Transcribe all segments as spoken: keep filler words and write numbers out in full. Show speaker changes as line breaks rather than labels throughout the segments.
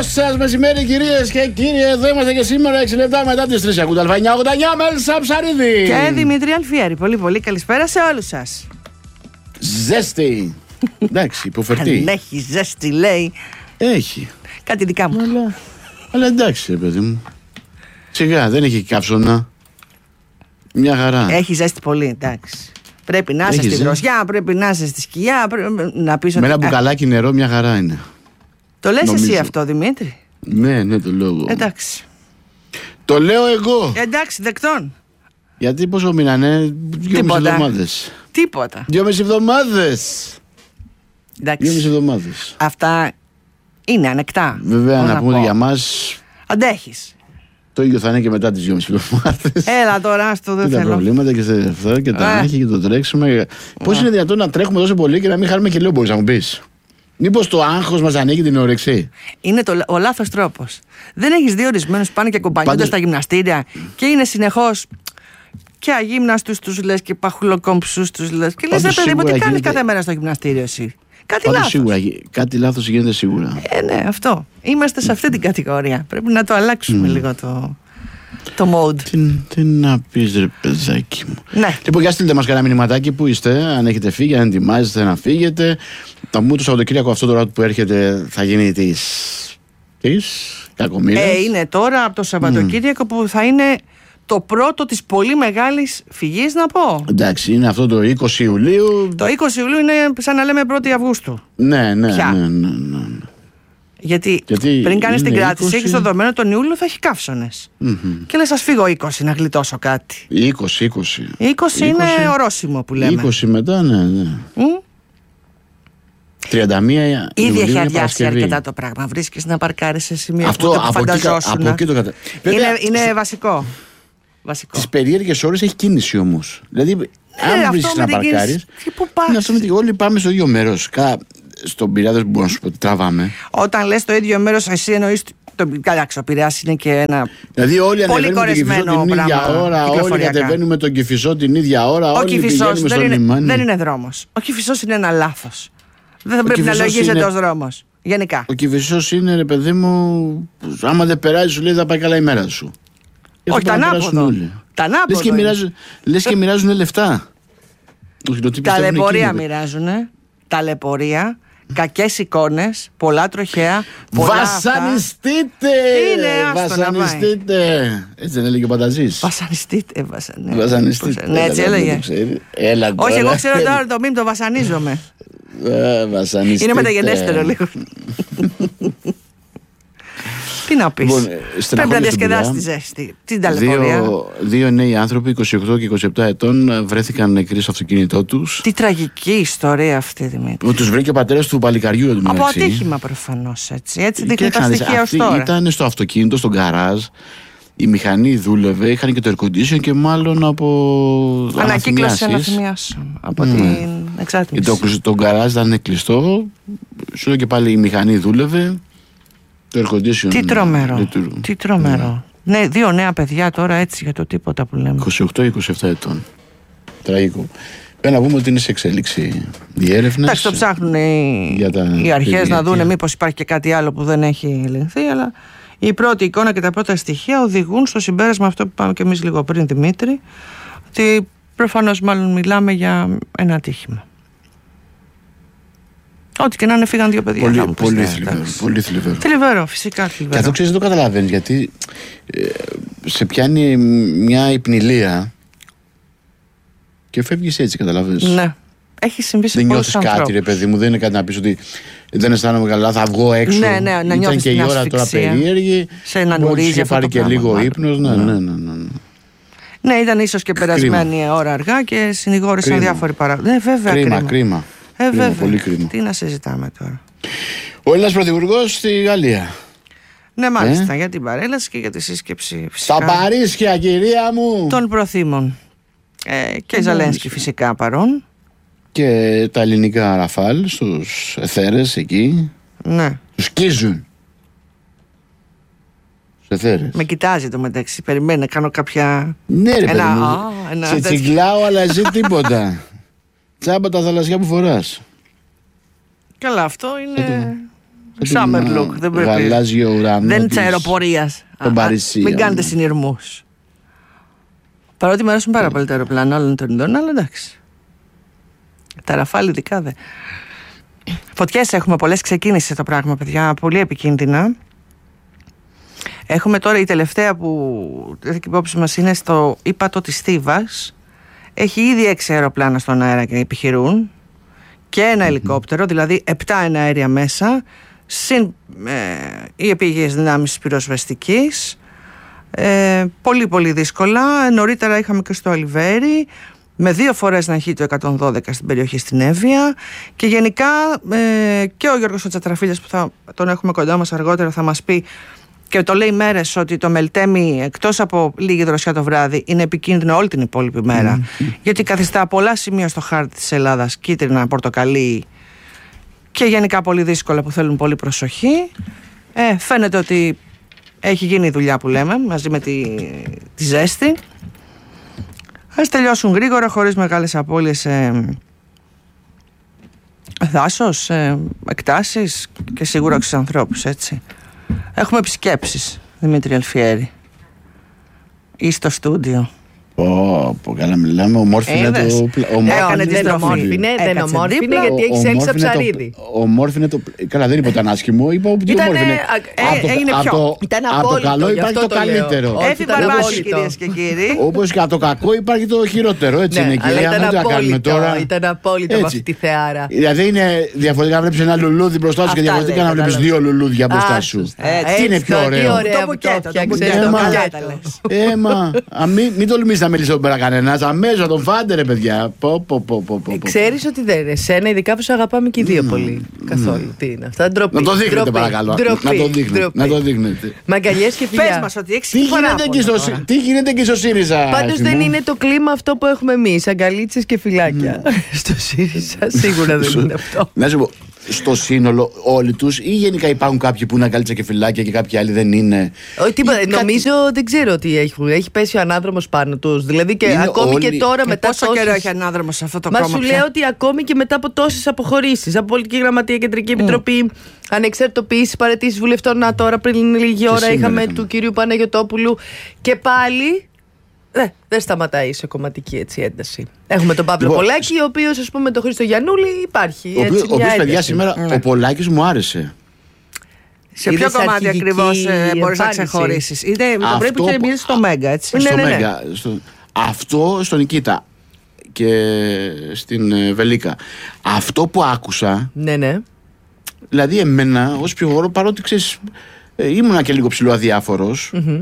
Καλό σας μεσημέρι, κυρίες και κύριοι. Εδώ είμαστε και σήμερα έξι λεπτά μετά τις τρεις. Ακούτε Αλφα εννιακόσια ογδόντα εννιά, Μέλισσα Ψαρίδη
και Δημήτρη Αλφιέρη. Πολύ πολύ καλησπέρα σε όλους σας.
Ζέστη. Εντάξει, υποφερτή.
Αν έχει ζέστη, λέει.
Έχει.
Κάτι δικά μου.
Αλλά, αλλά εντάξει, παιδί μου. Σιγά, δεν έχει καύσωνα. Μια χαρά.
Έχει ζέστη πολύ, εντάξει. Πρέπει να είσαι στη δροσιά, πρέπει να είσαι στη σκιά. Πρέπει να πεις
με
ότι...
ένα μπουκαλάκι νερό, μια χαρά είναι.
Το λες
νομίζω.
Εσύ αυτό, Δημήτρη?
Ναι, ναι, το λέω εγώ.
Εντάξει.
Το λέω εγώ.
Εντάξει, δεκτών.
Γιατί πόσο μείνανε? Δυόμιση εβδομάδες.
Τίποτα.
Δυόμιση εβδομάδες.
Εντάξει.
Δυόμιση εβδομάδες.
Αυτά είναι ανεκτά.
Βέβαια, να, να πούμε ότι για μας
αντέχεις.
Το ίδιο θα είναι και μετά τις δυόμιση εβδομάδες.
Έλα τώρα, άστο, δεν
και
θέλω.
Τα προβλήματα και σε αυτά και τα έχει και το τρέξιμο. Πώς είναι δυνατόν να τρέχουμε τόσο πολύ και να μην χάρουμε κιλό, μπορείς να μου πεις? Μήπως το άγχος μας ανοίγει την όρεξη?
Είναι το, ο λάθος τρόπος. Δεν έχεις δει ορισμένους που πάνε και κομπανιούνται Πάντως... στα γυμναστήρια και είναι συνεχώς και αγύμναστους τους λες και παχουλοκόμψους τους λες. Και λες, ρε παιδί μου, τι κάνεις γίνεται... κάθε μέρα στο γυμναστήριο εσύ? Κάτι
Πάντως
λάθος.
Σίγουρα, κάτι λάθος γίνεται σίγουρα.
Ε, ναι, αυτό. Είμαστε σε αυτή την κατηγορία. Πρέπει να το αλλάξουμε mm. λίγο το, το mode.
Τι, τι να πεις, ρε παιδάκι μου.
Ναι.
Λοιπόν, για στείλτε μας κανένα μηνυματάκι που είστε, αν έχετε φύγει, αν ετοιμάζεστε να φύγετε. Θα μου το Σαββατοκύριακο αυτό τώρα που έρχεται θα γίνει της, της κακομοίρας.
Ε, είναι τώρα από το Σαββατοκύριακο mm. που θα είναι το πρώτο της πολύ μεγάλης φυγής, να πω.
Εντάξει, είναι αυτό το είκοσι Ιουλίου.
Το είκοσι Ιουλίου είναι σαν να λέμε πρώτη Αυγούστου.
Ναι, ναι, ναι, ναι, ναι.
Γιατί, Γιατί πριν κάνεις την κράτηση, είκοσι... έχεις το δεδομένο τον Ιούλιο θα έχει καύσωνες. Mm-hmm. Και λες, ας φύγω είκοσι να γλιτώσω κάτι.
είκοσι, είκοσι.
είκοσι είναι ορόσημο που λέμε.
είκοσι μετά, ναι, ναι. Mm? τριάντα μία
Ήδη έχει αδειάσει αρκετά το πράγμα. Βρίσκεις να παρκάρεις σε σημείο
αυτό,
που το
από
φανταζόσουν.
Εκεί, από εκεί το κατα...
Είναι, είναι βασικό. βασικό.
Τις περίεργες ώρες έχει κίνηση όμως. Δηλαδή,
ναι,
αν βρίσκεις να παρκάρεις,
πού πας?
όλοι πάμε στο ίδιο μέρος. Κα... Στον Πειραιά δεν μπορώ να σου πω ότι τραβάμε.
Όταν λες το ίδιο μέρος, εσύ εννοείς. Εντάξει, ο Πειραιάς είναι και ένα.
Δηλαδή, όλοι
πολύ
ανεβαίνουμε τον Κηφισό την ίδια ώρα. Όλοι κατεβαίνουμε τον Κηφισό την ίδια ώρα.
Ο
όλοι
Κηφισός δεν,
είναι,
δεν είναι δρόμος. Ο Κηφισός είναι ένα λάθος. Δεν θα πρέπει να λογίζεται είναι... ως δρόμος. Γενικά.
Ο Κηφισός είναι, ρε παιδί μου, άμα δεν περάσει, σου λέει θα πάει καλά η μέρα σου.
Όχι, τα ανάποδο.
Λες και μοιράζουν λεφτά.
Ταλαιπωρία μοιράζουν. Ταλαιπωρία. Κακές εικόνες, πολλά τροχαία. Πολλά
βασανιστείτε!
Είναι,
βασανιστείτε! Έτσι δεν έλεγε ο Πανταζής.
Βασανιστείτε, βασανιστείτε.
Βασανιστείτε.
Ναι, έτσι έλεγε.
Έλα,
όχι, εγώ ξέρω τώρα το μήνυμα, το βασανίζομαι.
Βασανιστείτε.
Είναι μεταγενέστερο λίγο. Τι να πεις?
Λοιπόν,
πρέπει να διασκεδάσεις τη ζέστη. Την ταλαιπωρία.
Δύο, δύο νέοι άνθρωποι, είκοσι οκτώ και είκοσι επτά ετών, βρέθηκαν νεκροί στο αυτοκίνητό τους.
Τι τραγική ιστορία αυτή, Δημήτρη.
Που τους βρήκε ο πατέρας του παλικαριού εδώ.
Από ατύχημα προφανώς, έτσι. Έτσι δείχνει τα στοιχεία ως τώρα.
Ήταν στο αυτοκίνητο, στον γκαράζ. Η μηχανή δούλευε, είχαν και το air condition και μάλλον από
ανακύκλωση αναθυμιάσεων. Από mm. την εξάτμιση.
Το, το γκαράζ ήταν κλειστό. Σου λέω και πάλι η μηχανή δούλευε. Το air condition.
Τι τρομερό. Λειτουργού. Τι τρομερό. Ναι. ναι, δύο νέα παιδιά τώρα έτσι για το τίποτα που λέμε.
είκοσι οκτώ είκοσι επτά ετών. Τραγικό. Πρέπει να πούμε ότι είναι σε εξέλιξη οι έρευνες.
Εντάξει, το ψάχνουν οι, οι αρχές να δουν μήπως υπάρχει και κάτι άλλο που δεν έχει λυνθεί, αλλά η πρώτη εικόνα και τα πρώτα στοιχεία οδηγούν στο συμπέρασμα αυτό που πάμε και εμείς λίγο πριν, Δημήτρη, ότι προφανώς μάλλον μιλάμε για ένα ατύχημα. Ό,τι και να είναι, φύγαν δύο παιδιά.
Πολύ, πολύ, θλιβερό, πολύ θλιβερό.
Θλιβερό, φυσικά θλιβερό.
Και αυτό ξέρεις, δεν το καταλαβαίνεις, γιατί ε, σε πιάνει μια υπνηλία και φεύγεις έτσι, καταλαβαίνεις.
Ναι. Έχει συμβεί σε
δεν
πολλούς
νιώθεις
ανθρώπους.
κάτι, ρε παιδί μου, δεν είναι κάτι να πεις ότι δεν αισθάνομαι καλά, θα βγω έξω.
Ναι, ναι, να
ήταν και η ώρα
ασφυξία.
Τώρα περίεργη.
Σε έναν ουρίζει αυτό.
Είχε πάρει και
πράγμα,
λίγο
μάλλον.
ύπνος. Ναι, ναι, ναι, ναι, ναι.
Ναι, ήταν ίσως και περασμένη κρίμα. Ώρα αργά και συνηγόρησαν διάφοροι παράγοντες. Ναι, βέβαια.
Κρίμα,
κρίμα.
κρίμα.
Ε,
κρίμα,
βέβαια.
πολύ κρίμα.
Τι να συζητάμε τώρα.
Ο Έλληνας Πρωθυπουργός στη Γαλλία.
Ναι, μάλιστα, ε? για την παρέλαση και για τη σύσκεψη.
Φυσικά, τα Παρίσια, κυρία μου.
Των προθήμων. Ε, και Ζελένσκι φυσικά παρόν.
Και τα ελληνικά Ραφάλ στους εθέρες εκεί.
Ναι.
Τους σκίζουν. Στους εθέρες.
Με κοιτάζει το μεταξύ. Περιμένει να κάνω κάποια.
Ναι, ρε
ένα...
παιδί μου.
Α, ένα...
Σε τσιγκλάω, αλλά ζει τίποτα. Τσάμπα τα θαλασσιά που φοράς.
Καλά, αυτό είναι. Summer look. Δεν πρέπει.
Γαλάζιο ουρανό.
Δεν είναι τη αεροπορία. Μην κάνετε συνειρμούς. Παρότι μου αρέσουν πάρα πολύ τα αεροπλάνα όλων των ειδών, αλλά εντάξει. Τα Ραφάλ ειδικά δε. Φωτιές έχουμε πολλές, ξεκίνησε το πράγμα, παιδιά, πολύ επικίνδυνα. Έχουμε τώρα η τελευταία που έχει υπόψη μας είναι στο ύπατο της Θήβας. Έχει ήδη έξι αεροπλάνα στον αέρα και επιχειρούν και ένα mm-hmm. ελικόπτερο, δηλαδή επτά εναέρια μέσα, συν ε, οι επίγειες δυνάμεις της πυροσβεστικής. Ε, πολύ πολύ δύσκολα. Νωρίτερα είχαμε και στο Αλιβέρι με δύο φορές να έχει το εκατόν δώδεκα στην περιοχή στην Εύβοια και γενικά ε, και ο Γιώργος Τσατραφίλιας που θα τον έχουμε κοντά μας αργότερα θα μας πει και το λέει μέρες ότι το Μελτέμι εκτός από λίγη δροσιά το βράδυ είναι επικίνδυνο όλη την υπόλοιπη μέρα mm-hmm. γιατί καθιστά πολλά σημεία στο χάρτη της Ελλάδας κίτρινα, πορτοκαλί και γενικά πολύ δύσκολα που θέλουν πολύ προσοχή. ε, φαίνεται ότι έχει γίνει η δουλειά που λέμε μαζί με τη, τη ζέστη. Ας τελειώσουν γρήγορα χωρίς μεγάλες απώλειες σε δάσος, σε εκτάσεις και σίγουρα στους ανθρώπους, έτσι. Έχουμε επισκέψεις, Δημήτρη Αλφιέρη, ή στο στούντιο.
Πω, πω, καλά μιλάμε, ομόρφινε το...
Έκανε τη στροφή.
Δεν ομόρφινε γιατί έχει έλειψα ψαρίδι.
Ομόρφινε το... Καλά, δεν είπε ήταν άσχημο, είπα ότι ομόρφινε.
Έγινε πιο...
Ήταν
από το καλό υπάρχει το καλύτερο.
Έφη Μπαρμπάση, κυρίες και κύριοι.
Όπως και από το κακό υπάρχει το χειρότερο, έτσι είναι, κυρία.
Ήταν απόλυτο, ήταν απόλυτο με αυτή τη θεάρα.
Δηλαδή είναι διαφορετικά να βλέπεις ένα λουλούδι μπροστά σου και διαφορετικά να βλέπεις δύο λουλούδια μπροστά σου. Τι είναι πιο ωραίο.
Το μπουκέτο,
Έμα, μην τολμήσεις να μιλήσει εδώ πέρα κανένας. Αμέσως τον φάντε, ρε παιδιά.
Ξέρεις ότι δεν είναι. Εσένα, ειδικά που σε αγαπάμε και οι δύο πολύ. Καθόλου. Τι είναι αυτά. Ντροπή.
Να το δείχνετε, παρακαλώ. Να το δείχνετε.
Μαγκαλιές και φιλιά.
Πες μας ότι έχεις παράπονο.
Τι γίνεται και στο ΣΥΡΙΖΑ.
Πάντως δεν είναι το κλίμα αυτό που έχουμε εμείς. Αγκαλίτσες και φυλάκια. Στο ΣΥΡΙΖΑ σίγουρα δεν είναι αυτό.
Να σου πω. Στο σύνολο όλοι τους ή γενικά υπάρχουν κάποιοι που είναι αγκαλίτσα και φυλάκια και κάποιοι άλλοι δεν είναι.
Όχι, τίποτα. Νομίζω δεν ξέρω τι έχουν. Έχει πέσει ο ανάδρομος πάνω τους. Δηλαδή και
είναι
ακόμη
όλοι...
και τώρα
και
μετά.
Πόσο
τόσες...
καιρό έχει ανάδρομος σε αυτό το
Μα
κόμμα.
Μα σου λέω ότι ακόμη και μετά από τόσες αποχωρήσεις από Πολιτική Γραμματεία, Κεντρική Επιτροπή, mm. ανεξαρτητοποίηση, παραιτήσεις βουλευτών. Τώρα πριν λίγη ώρα είχαμε, είχαμε του κυρίου Παναγιωτόπουλου και πάλι. Ε, δεν σταματάει σε κομματική έτσι ένταση. Έχουμε τον Παύλο λοιπόν, Πολάκη, ο οποίος, ας πούμε, με τον Χρήστο Γιαννούλη υπάρχει.
Ο οποίος, παιδιά, σήμερα ναι. ο Πολάκης μου άρεσε.
Σε ποιο κομμάτι ακριβώς ε, μπορείς να ξεχωρίσεις? Είναι το πρέπει και εμείς στο Μέγκα, έτσι.
Στο
ναι, ναι, ναι.
Μέγκα. Στο, αυτό στον Νικήτα και στην ε, Βελίκα. Αυτό που άκουσα.
Ναι, ναι.
Δηλαδή, εμένα ως ψυχολόγο, παρότι ξέρεις, ε, ήμουνα και λίγο ψηλό αδιάφορος. Mm-hmm.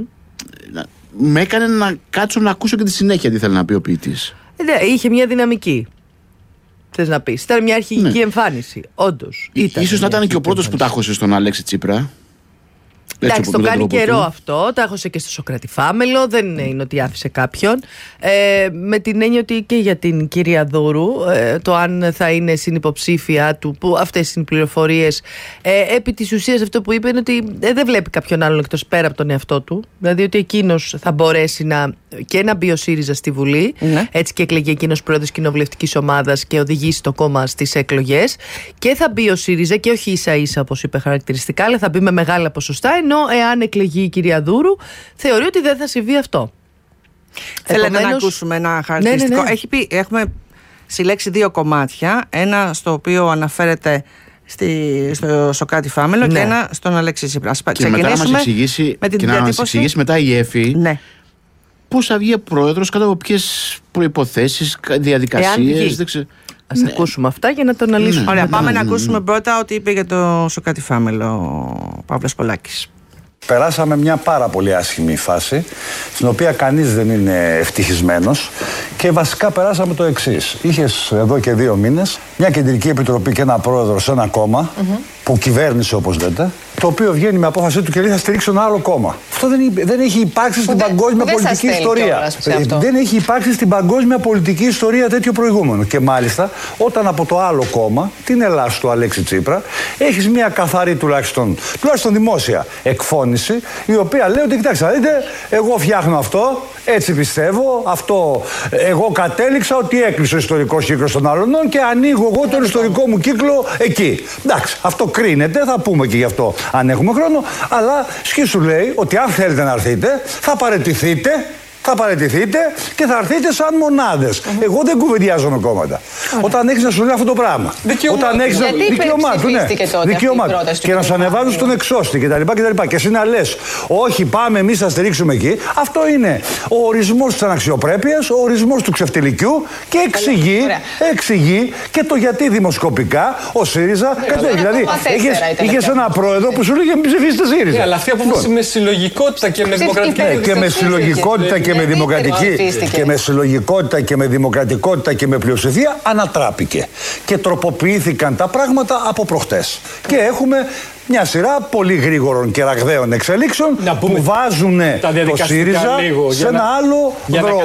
Με έκανε να κάτσω να ακούσω και τη συνέχεια τι θέλει να πει ο ποιητής.
Ε, είχε μια δυναμική. Θες να πεις. Ήταν μια αρχική ναι. εμφάνιση. Όντως.
Ίσως να ήταν και ο πρώτος που τα άχωσε στον Αλέξη Τσίπρα.
Εντάξει, το κάνει καιρό του. Αυτό. Τα έχωσε και στο Σωκράτη Φάμελο. Δεν είναι ότι άφησε κάποιον. Ε, με την έννοια ότι και για την κυρία Δούρου, ε, το αν θα είναι συνυποψήφια του, που αυτές είναι οι πληροφορίες. Ε, επί της ουσίας, αυτό που είπε είναι ότι ε, δεν βλέπει κάποιον άλλον εκτός πέρα από τον εαυτό του. Δηλαδή ότι εκείνος θα μπορέσει να, και να μπει ο ΣΥΡΙΖΑ στη Βουλή. Ναι. Έτσι και εκλεγεί εκείνος πρόεδρος κοινοβουλευτικής ομάδας και οδηγήσει το κόμμα στις εκλογές. Και θα μπει ο ΣΥΡΙΖΑ και όχι ίσα ίσα όπως είπε χαρακτηριστικά, αλλά θα μπει με μεγάλα ποσοστά. Ενώ εάν εκλεγεί η κυρία Δούρου, θεωρεί ότι δεν θα συμβεί αυτό.
Θέλετε Επομένως... να ακούσουμε ένα χαρακτηριστικό. Ναι, ναι, ναι. Έχει πει, έχουμε συλλέξει δύο κομμάτια. Ένα στο οποίο αναφέρεται στη, στο Σωκράτη Φάμελο ναι. και ένα στον Αλέξη Τσίπρα.
Και μετά να μας εξηγήσει, με την και να μας εξηγήσει μετά η ΕΦΗ ναι. πώς θα βγει πρόεδρος, κατά από ποιες προϋποθέσεις, διαδικασίες. Δεν ξέρω.
Ας ναι. ακούσουμε αυτά για να το αναλύσουμε.
Ναι. Ωραία, πάμε ναι, ναι, ναι. να ακούσουμε πρώτα ότι είπε για το Σωκράτη Φάμελο ο Παύλος Πολάκης.
Περάσαμε μια πάρα πολύ άσχημη φάση, στην οποία κανείς δεν είναι ευτυχισμένος και βασικά περάσαμε το εξής. Είχες εδώ και δύο μήνες μια κεντρική επιτροπή και ένα πρόεδρο σε ένα κόμμα mm-hmm. που κυβέρνησε όπως λέτε, το οποίο βγαίνει με απόφαση του και λέει θα στηρίξω ένα άλλο κόμμα. Αυτό δεν, δεν έχει υπάρξει στην παγκόσμια πολιτική ιστορία. Δεν έχει υπάρξει στην παγκόσμια πολιτική ιστορία τέτοιο προηγούμενο. Και μάλιστα όταν από το άλλο κόμμα, την Ελλάδα του Αλέξη Τσίπρα, έχεις μια καθαρή τουλάχιστον, τουλάχιστον δημόσια εκφώνηση, η οποία λέει ότι κοιτάξτε, δείτε, εγώ φτιάχνω αυτό, έτσι πιστεύω, αυτό εγώ κατέληξα ότι έκλεισε ο ιστορικός κύκλος των Αλωνών και ανοίγω εγώ τον ιστορικό μου κύκλο εκεί. Εντάξει, αυτό κρίνεται, θα πούμε και γι' αυτό αν έχουμε χρόνο, αλλά σκίσου λέει ότι αν θέλετε να έρθετε, θα παραιτηθείτε. Θα παραιτηθείτε και θα έρθετε σαν μονάδες. Mm-hmm. Εγώ δεν κουβεντιάζω με κόμματα. Mm-hmm. Όταν έχεις να σου λέει αυτό το πράγμα. Όταν έχεις να. Δικαίωμά του, ναι. Δικαίωμά του. Και να σου ανεβάζουν στον εξώστη κτλ. Και εσύ να λες, όχι, πάμε εμείς θα στηρίξουμε εκεί. Αυτό είναι ο ορισμός της αναξιοπρέπειας, ο ορισμός του ξεφτιλικιού και εξηγεί, εξηγεί και το γιατί δημοσκοπικά ο ΣΥΡΙΖΑ κατέβηκε. Δηλαδή, είχες ένα πρόεδρο που σου λέγε μην ψηφίσετε ΣΥΡΙΖΑ.
Αλλά αυτή απόφαση με συλλογικότητα και με δημοκρατική.
Και με συλλογικότητα και με δημοκρατική και με συλλογικότητα και με δημοκρατικότητα και με πλειοψηφία ανατράπηκε. Και τροποποιήθηκαν τα πράγματα από προχτές. Και έχουμε μια σειρά πολύ γρήγορων και ραγδαίων εξελίξεων που βάζουν το ΣΥΡΙΖΑ σε ένα άλλο δρόμο.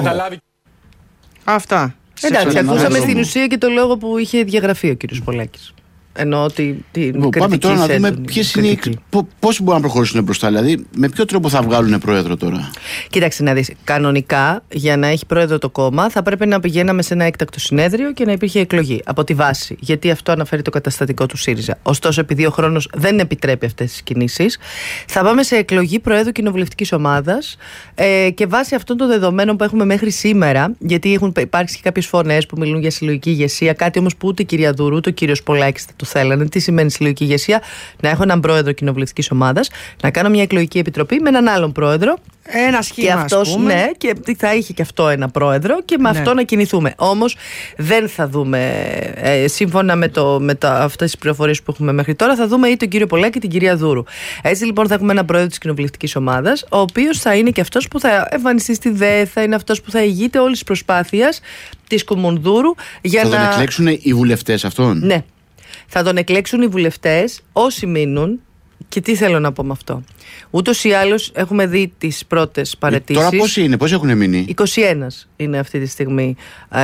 Αυτά.
Εντάξει, ακούσαμε στην ουσία και το λόγο που είχε διαγραφεί ο κ. Πολάκης. Εννοώ ότι την
πάμε τώρα να δούμε ποιες είναι, πώς μπορούν να προχωρήσουν μπροστά, δηλαδή με ποιο τρόπο θα βγάλουν πρόεδρο τώρα.
Κοίταξε να δεις, κανονικά για να έχει πρόεδρο το κόμμα θα πρέπει να πηγαίναμε σε ένα έκτακτο συνέδριο και να υπήρχε εκλογή από τη βάση, γιατί αυτό αναφέρει το καταστατικό του ΣΥΡΙΖΑ. Ωστόσο, επειδή ο χρόνος δεν επιτρέπει αυτές τις κινήσεις, θα πάμε σε εκλογή προέδρου κοινοβουλευτικής ομάδας ε, και βάσει αυτών των δεδομένων που έχουμε μέχρι σήμερα, γιατί έχουν υπάρξει και κάποιες φωνές που μιλούν για συλλογική ηγεσία, κάτι όμως που ούτε η κυρία Δούρου, ούτε ο κύριος Πολάκης του θέλανε. Τι σημαίνει συλλογική ηγεσία? Να έχω έναν πρόεδρο κοινοβουλευτικής ομάδας, να κάνω μια εκλογική επιτροπή με έναν άλλον πρόεδρο.
Ένα σχήμα,
και αυτός, ναι, και θα είχε και αυτό ένα πρόεδρο και με ναι. αυτό να κινηθούμε. Όμως δεν θα δούμε, ε, σύμφωνα με, το, με τα, αυτές τις πληροφορίες που έχουμε μέχρι τώρα, θα δούμε ή τον κύριο Πολάκη ή την κυρία Δούρου. Έτσι λοιπόν θα έχουμε ένα πρόεδρο της κοινοβουλευτικής ομάδας, ο οποίος θα είναι και αυτός που θα εμφανιστεί στη ΔΕ, θα είναι αυτός που θα ηγείται όλης της προσπάθειας της Κουμουνδούρου για
θα
να.
Θα τον εκλέξουν οι βουλευτές αυτόν.
Ναι. Θα τον εκλέξουν οι βουλευτές όσοι μείνουν. Και τι θέλω να πω με αυτό? Ούτως ή άλλως έχουμε δει τις πρώτες παραιτήσεις.
Τώρα πόσοι είναι, πόσοι έχουν μείνει?
είκοσι ένα είναι αυτή τη στιγμή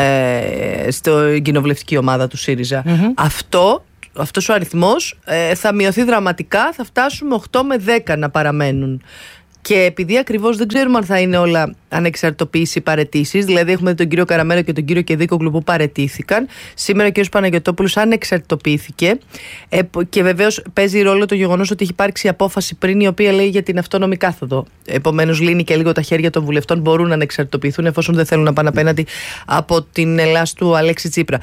ε, στην κοινοβουλευτική ομάδα του ΣΥΡΙΖΑ. Mm-hmm. Αυτό, αυτός ο αριθμός ε, θα μειωθεί δραματικά, θα φτάσουμε οκτώ με δέκα να παραμένουν. Και επειδή ακριβώς δεν ξέρουμε αν θα είναι όλα ανεξαρτητοποίηση παραιτήσεις, δηλαδή έχουμε τον κύριο Καραμέλο και τον κύριο Κεδίκογλου που παραιτήθηκαν. Σήμερα ο κύριος Παναγιωτόπουλος ανεξαρτητοποιήθηκε. Ε, και βεβαίως παίζει ρόλο το γεγονός ότι έχει υπάρξει απόφαση πριν η οποία λέει για την αυτόνομη κάθοδο. Επομένως, λύνει και λίγο τα χέρια των βουλευτών, μπορούν να ανεξαρτητοποιηθούν εφόσον δεν θέλουν να πάνε απέναντι από την Ελλάς του Αλέξη Τσίπρα.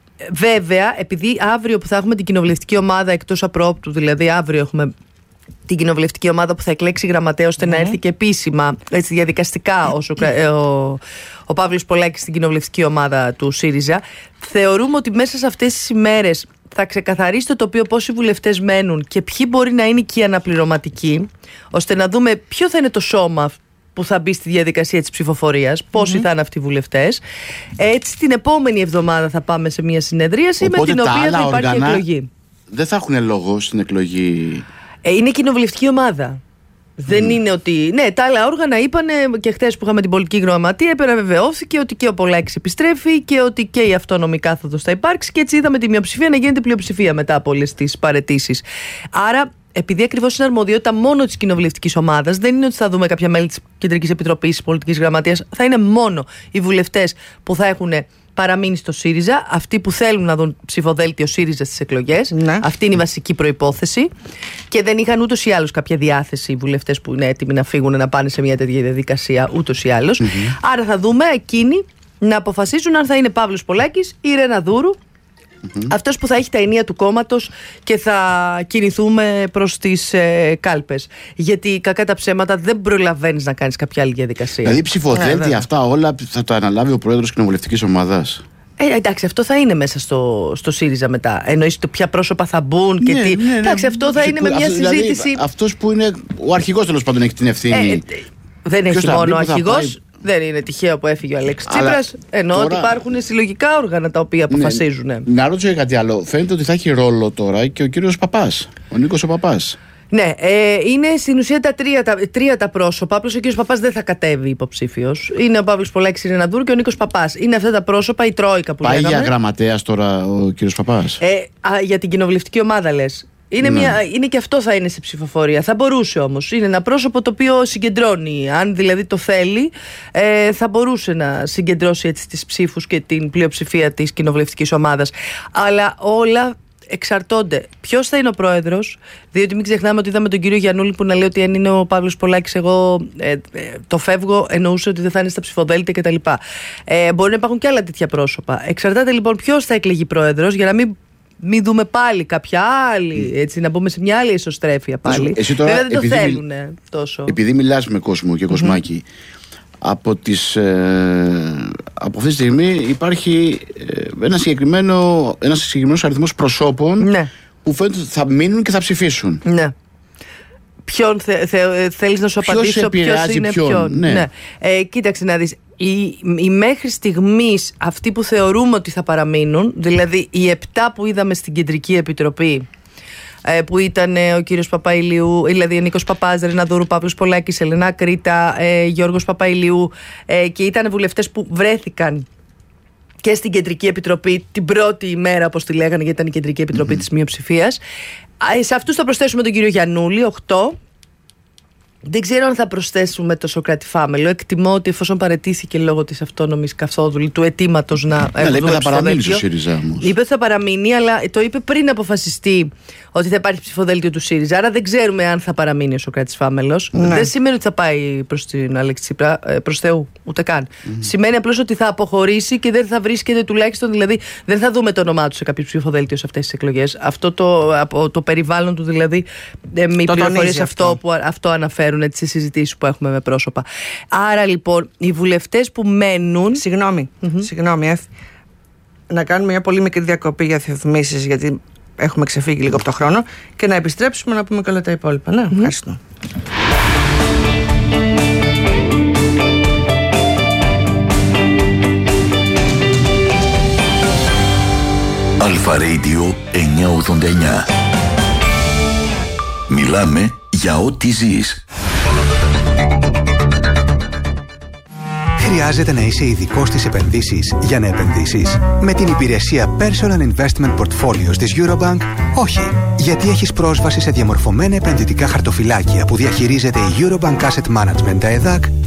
Βέβαια, επειδή αύριο που θα έχουμε την κοινοβουλευτική ομάδα εκτός απρόπτου, δηλαδή αύριο έχουμε την κοινοβουλευτική ομάδα που θα εκλέξει γραμματέα ώστε mm. να έρθει και επίσημα, έτσι, διαδικαστικά όσο, ε, ο, ο Παύλος Πολάκης στην κοινοβουλευτική ομάδα του ΣΥΡΙΖΑ, θεωρούμε ότι μέσα σε αυτές τις ημέρες θα ξεκαθαρίσει το τοπίο πόσοι βουλευτές μένουν και ποιοι μπορεί να είναι και οι αναπληρωματικοί, ώστε να δούμε ποιο θα είναι το σώμα που θα μπει στη διαδικασία της ψηφοφορίας, πόσοι mm-hmm. θα είναι αυτοί οι βουλευτές. Έτσι την επόμενη εβδομάδα θα πάμε σε μια συνεδρίαση. Οπότε με την οποία θα υπάρχει
οργανά
εκλογή.
Δεν θα έχουν λόγο στην εκλογή.
Ε, είναι κοινοβουλευτική ομάδα. Mm. Δεν είναι ότι. Ναι, τα άλλα όργανα είπανε και χθες που είχαμε την πολιτική γραμματεία, επαναβεβαιώθηκε ότι και ο Πολάκης επιστρέφει και ότι και η αυτόνομη κάθοδος θα υπάρξει. Και έτσι είδαμε τη μειοψηφία να γίνεται πλειοψηφία μετά από όλες τις παραιτήσεις. Άρα, επειδή ακριβώς είναι αρμοδιότητα μόνο της κοινοβουλευτικής ομάδας, δεν είναι ότι θα δούμε κάποια μέλη της Κεντρικής Επιτροπής, της Πολιτικής Γραμματείας. Θα είναι μόνο οι βουλευτές που θα έχουν παραμείνει στο ΣΥΡΙΖΑ, αυτοί που θέλουν να δουν ψηφοδέλτιο ΣΥΡΙΖΑ στις εκλογές. Ναι. Αυτή είναι η βασική προϋπόθεση. Και δεν είχαν ούτως ή άλλως κάποια διάθεση οι βουλευτές που είναι έτοιμοι να φύγουν να πάνε σε μια τέτοια διαδικασία ούτως ή άλλως. Mm-hmm. Άρα θα δούμε εκείνοι να αποφασίσουν αν θα είναι Παύλος Πολάκης ή Ρένα Δούρου. Mm-hmm. Αυτός που θα έχει τα ενία του κόμματος και θα κινηθούμε προς τις ε, κάλπες. Γιατί κακά τα ψέματα δεν προλαβαίνεις να κάνεις κάποια άλλη διαδικασία.
Δηλαδή ψηφοδέλτια yeah, αυτά όλα θα τα αναλάβει ο πρόεδρος κοινοβουλευτικής ομάδας.
Ε, εντάξει, αυτό θα είναι μέσα στο, στο ΣΥΡΙΖΑ μετά. Εννοείς το ποια πρόσωπα θα μπουν και
ναι,
τι.
Ναι, ναι,
εντάξει, αυτό θα είναι με μια συζήτηση.
Δηλαδή, αυτός που είναι ο αρχηγός τέλος πάντων έχει την ευθύνη. Ε,
δεν έχει μόνο ο αρχηγός. Δεν είναι τυχαίο που έφυγε ο Αλέξης Τσίπρας. Ενώ τώρα... ότι υπάρχουν συλλογικά όργανα τα οποία αποφασίζουν.
Ναι, να ρωτήσω κάτι άλλο. Φαίνεται ότι θα έχει ρόλο τώρα και ο κύριος Παπάς, ο Νίκος ο Παπάς.
Ναι, ε, είναι στην ουσία τα τρία τα, τρία τα πρόσωπα. Απλώς ο κ. Παπάς δεν θα κατέβει υποψήφιος. Είναι ο Παύλος Πολάκης, η Ρεναδούρου και ο Νίκος Παπάς. Είναι αυτά τα πρόσωπα, η τρόικα που λέγαμε.
Πάει για γραμματέας τώρα ο κ. Παπάς.
Ε, α, για την κοινοβουλευτική ομάδα λες. Είναι, ναι. μια, είναι και αυτό θα είναι σε ψηφοφορία. Θα μπορούσε όμως. Είναι ένα πρόσωπο το οποίο συγκεντρώνει. Αν δηλαδή το θέλει, ε, θα μπορούσε να συγκεντρώσει έτσι τις ψήφους και την πλειοψηφία της κοινοβουλευτικής ομάδας. Αλλά όλα εξαρτώνται. Ποιος θα είναι ο πρόεδρος, διότι μην ξεχνάμε ότι είδαμε τον κύριο Γιαννούλη που να λέει ότι αν είναι ο Παύλος Πολάκης, εγώ ε, ε, το φεύγω, εννοούσε ότι δεν θα είναι στα ψηφοδέλτια κτλ. Ε, μπορεί να υπάρχουν και άλλα τέτοια πρόσωπα. Εξαρτάται λοιπόν ποιος θα εκλεγεί πρόεδρος, για να μην. Μην δούμε πάλι κάποια άλλη, έτσι, να μπούμε σε μια άλλη ισοστρέφεια πάλι.
Εσύ τώρα,
βέβαια δεν το
επειδή,
θέλουν τόσο.
Επειδή μιλάς με κόσμο και κοσμάκι, mm-hmm. από, τις, ε, από αυτή τη στιγμή υπάρχει ε, ένα συγκεκριμένο, ένας συγκεκριμένος αριθμός προσώπων, ναι. που φαίνεται ότι θα μείνουν και θα ψηφίσουν.
Ναι. Ποιον θε, θε, θέλεις να σου ποιος απαντήσω, ποιος είναι ποιον. ποιον. Ναι. Ναι. Ε, κοίταξε να δεις. Οι, οι μέχρι στιγμής αυτοί που θεωρούμε ότι θα παραμείνουν, δηλαδή οι επτά που είδαμε στην Κεντρική Επιτροπή, ε, που ήταν ε, ο κύριος Παπαηλίου, δηλαδή ο Νίκος Παπάς, Ρεναδούρου, Παύλος Πολάκης, Ελενά Κρήτα, ε, Γιώργος Παπαηλίου, ε, και ήταν βουλευτές που βρέθηκαν και στην Κεντρική Επιτροπή την πρώτη ημέρα, όπως τη λέγανε, γιατί ήταν η Κεντρική Επιτροπή mm-hmm. της μειοψηφίας. Ε, σε αυτούς θα προσθέσουμε τον κύριο Γιαννούλη, οκτώ. Δεν ξέρω αν θα προσθέσουμε το Σωκράτη Φάμελο. Εκτιμώ ότι εφόσον παραιτήθηκε λόγω της αυτόνομης καθόδουλη, του αιτήματος να
ναι,
έχουμε
είπε θα παραμείνει στο ΣΥΡΙΖΑ όμως.
Είπε ότι θα παραμείνει, αλλά το είπε πριν αποφασιστεί ότι θα υπάρχει ψηφοδέλτιο του ΣΥΡΙΖΑ. Άρα δεν ξέρουμε αν θα παραμείνει ο Σωκράτης Φάμελος. Ναι. Δεν σημαίνει ότι θα πάει προς την Αλέξη Τσίπρα, προς Θεού, ούτε καν. Mm-hmm. Σημαίνει απλώς ότι θα αποχωρήσει και δεν θα βρίσκεται τουλάχιστον, δηλαδή δεν θα δούμε το όνομά του σε κάποιο ψηφοδέλτιο σε αυτές τις εκλογές. Αυτό το, από το περιβάλλον του, δηλαδή, ε, μη πληροφορίες αυτό, αυτό που αυτό αναφέρουν τις συζητήσεις που έχουμε με πρόσωπα. Άρα λοιπόν οι βουλευτές που μένουν.
Συγγνώμη, mm-hmm. συγγνώμη, Εφ, να κάνουμε μια πολύ μικρή διακοπή για διαφημίσεις, γιατί έχουμε ξεφύγει λίγο από το χρόνο, και να επιστρέψουμε να πούμε και όλα τα υπόλοιπα. Ναι, mm-hmm. ευχαριστώ.
Αλφα Radio εννιακόσια ογδόντα εννιά. Μιλάμε για ό,τι ζεις.
Χρειάζεται να είσαι ειδικός στις επενδύσεις για να επενδύσεις? Με την υπηρεσία Personal Investment Portfolios της Eurobank, όχι. Γιατί έχεις πρόσβαση σε διαμορφωμένα επενδυτικά χαρτοφυλάκια που διαχειρίζεται η Eurobank Asset Management, ΕΔΑΚ,